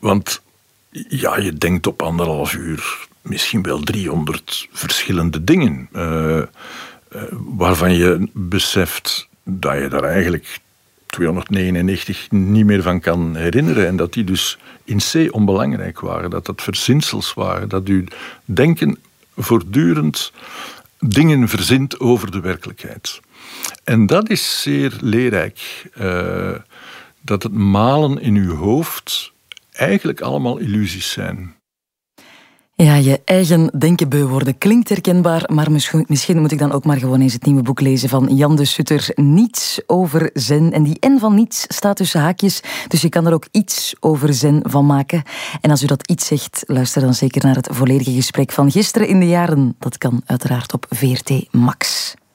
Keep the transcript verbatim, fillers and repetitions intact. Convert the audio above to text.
Want ja, je denkt op anderhalf uur misschien wel driehonderd verschillende dingen. Uh, uh, waarvan je beseft dat je daar eigenlijk tweehonderdnegenennegentig niet meer van kan herinneren. En dat die dus in C onbelangrijk waren. Dat dat verzinsels waren. Dat uw denken voortdurend dingen verzint over de werkelijkheid. En dat is zeer leerrijk. Uh, dat het malen in uw hoofd eigenlijk allemaal illusies zijn. Ja, je eigen denken beu worden klinkt herkenbaar, maar misschien, misschien moet ik dan ook maar gewoon eens het nieuwe boek lezen van Jan de Sutter, Niets over zen. En die N van niets staat tussen haakjes, dus je kan er ook iets over zen van maken. En als u dat iets zegt, luister dan zeker naar het volledige gesprek van Gisteren in de Jaren. Dat kan uiteraard op V R T Max.